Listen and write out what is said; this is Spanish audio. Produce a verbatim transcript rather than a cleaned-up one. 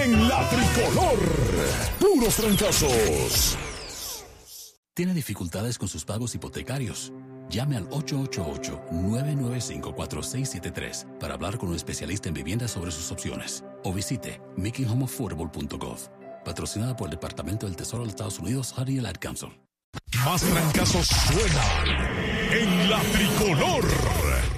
en la Tricolor. Puros trancazos. ¿Tiene dificultades con sus pagos hipotecarios? Llame al ocho ocho ocho, nueve nueve cinco, cuatro seis siete tres para hablar con un especialista en vivienda sobre sus opciones. O visite making home affordable punto gov. Patrocinada por el Departamento del Tesoro de los Estados Unidos, Honey Ad Council. Más trancazos suenan en la Tricolor.